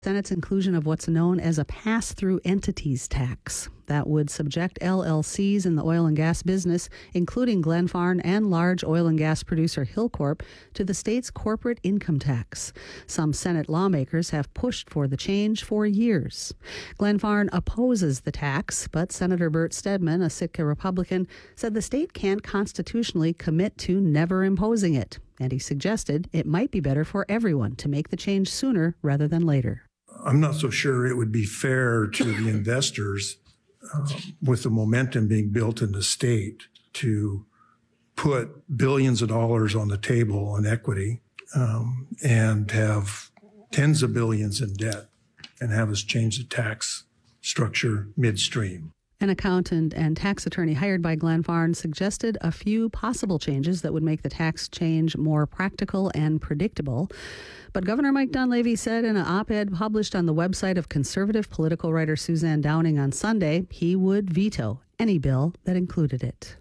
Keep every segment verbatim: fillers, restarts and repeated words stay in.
Senate's inclusion of what's known as a pass-through entities tax that would subject L L Cs in the oil and gas business, including Glenfarne and large oil and gas producer Hilcorp, to the state's corporate income tax. Some Senate lawmakers have pushed for the change for years. Glenfarne opposes the tax, but Senator Bert Stedman, a Sitka Republican, said the state can't constitutionally commit to never imposing it, and he suggested it might be better for everyone to make the change sooner rather than later. I'm not so sure it would be fair to the investors um, with the momentum being built in the state to put billions of dollars on the table on equity um, and have tens of billions in debt and have us change the tax structure midstream. An accountant and tax attorney hired by Glenfarne suggested a few possible changes that would make the tax change more practical and predictable. But Governor Mike Dunleavy said in an op-ed published on the website of conservative political writer Suzanne Downing on Sunday, he would veto any bill that included it.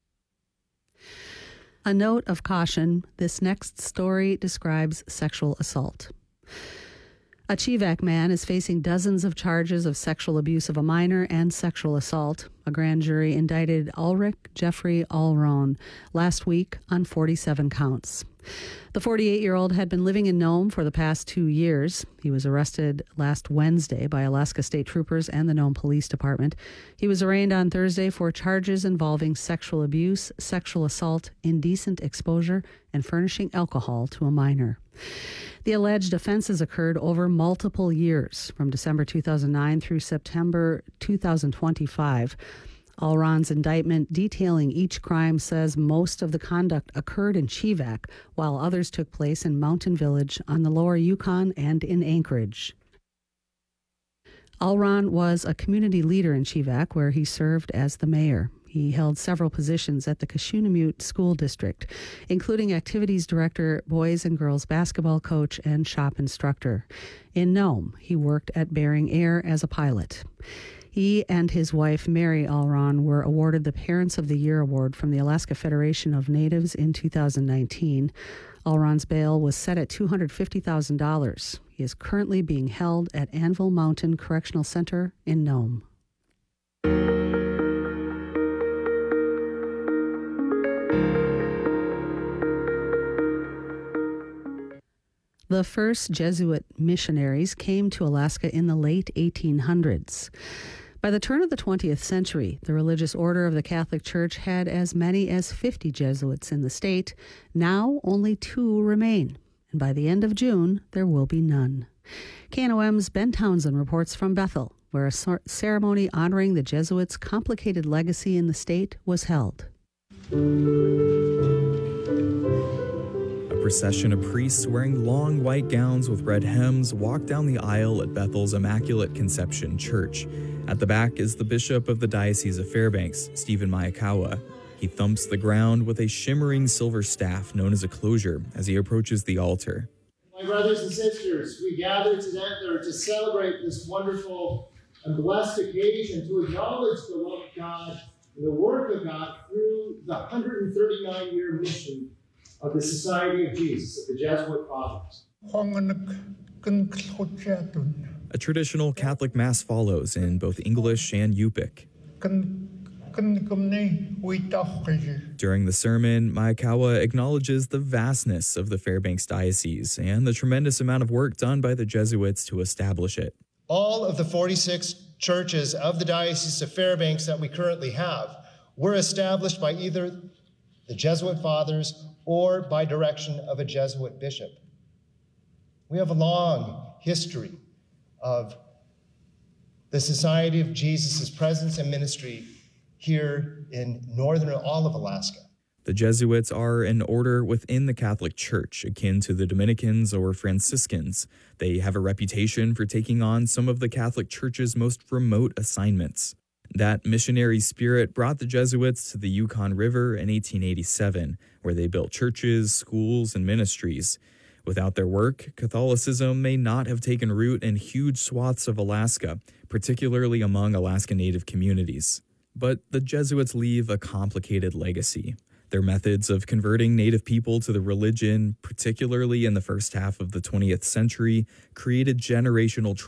A note of caution, this next story describes sexual assault. A Chivak man is facing dozens of charges of sexual abuse of a minor and sexual assault. A grand jury indicted Ulrich Jeffrey Allron last week on forty-seven counts. The forty-eight-year-old had been living in Nome for the past two years. He was arrested last Wednesday by Alaska State Troopers and the Nome Police Department. He was arraigned on Thursday for charges involving sexual abuse, sexual assault, indecent exposure, and furnishing alcohol to a minor. The alleged offenses occurred over multiple years, from December two thousand nine through September two thousand twenty-five. Allron's indictment detailing each crime says most of the conduct occurred in Chivak, while others took place in Mountain Village on the Lower Yukon and in Anchorage. Allron was a community leader in Chivak, where he served as the mayor. He held several positions at the Kashunamute School District, including activities director, boys and girls basketball coach, and shop instructor. In Nome, he worked at Bering Air as a pilot. He and his wife, Mary Allron, were awarded the Parents of the Year Award from the Alaska Federation of Natives in two thousand nineteen. Allron's bail was set at two hundred fifty thousand dollars. He is currently being held at Anvil Mountain Correctional Center in Nome. The first Jesuit missionaries came to Alaska in the late eighteen hundreds. By the turn of the twentieth century, the religious order of the Catholic Church had as many as fifty Jesuits in the state. Now only two remain, and by the end of June, there will be none. K N O M's Ben Townsend reports from Bethel, where a ceremony honoring the Jesuits' complicated legacy in the state was held. A procession of priests wearing long white gowns with red hems walk down the aisle at Bethel's Immaculate Conception Church. At the back is the Bishop of the Diocese of Fairbanks, Stephen Maekawa. He thumps the ground with a shimmering silver staff known as a closure as he approaches the altar. My brothers and sisters, we gather together to celebrate this wonderful and blessed occasion to acknowledge the love of God and the work of God through the one hundred thirty-nine year mission of the Society of Jesus, of the Jesuit Fathers. A traditional Catholic Mass follows in both English and Yupik. During the sermon, Maekawa acknowledges the vastness of the Fairbanks Diocese and the tremendous amount of work done by the Jesuits to establish it. All of the forty-six churches of the Diocese of Fairbanks that we currently have were established by either the Jesuit Fathers or by direction of a Jesuit bishop. We have a long history of the Society of Jesus' presence and ministry here in northern all of Alaska. The Jesuits are an order within the Catholic Church, akin to the Dominicans or Franciscans. They have a reputation for taking on some of the Catholic Church's most remote assignments. That missionary spirit brought the Jesuits to the Yukon River in eighteen eighty-seven, where they built churches, schools, and ministries. Without their work, Catholicism may not have taken root in huge swaths of Alaska, particularly among Alaska Native communities. But the Jesuits leave a complicated legacy. Their methods of converting Native people to the religion, particularly in the first half of the twentieth century, created generational